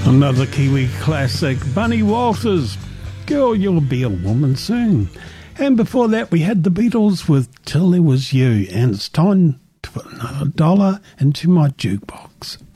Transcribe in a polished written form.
Another Kiwi classic, Bunny Walters, Girl, You'll Be a Woman Soon. And before that, we had the Beatles with Till There Was You, and it's time to put another dollar into my jukebox.